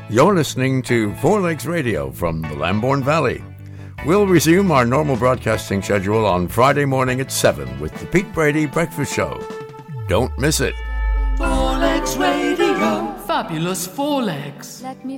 You're listening to Four Legs Radio from the Lambourne Valley. We'll resume our normal broadcasting schedule on Friday morning at 7 with the Pete Brady Breakfast Show. Don't miss it. Four Legs Radio. Fabulous Four Legs. Let me